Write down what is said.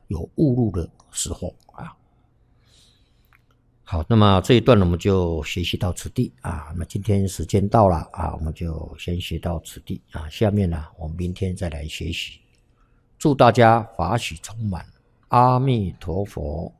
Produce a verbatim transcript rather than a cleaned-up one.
有误入的时候啊。好，那么这一段呢，我们就学习到此地啊。那么今天时间到了啊，我们就先学到此地啊。下面呢，我们明天再来学习。祝大家法喜充满，阿弥陀佛。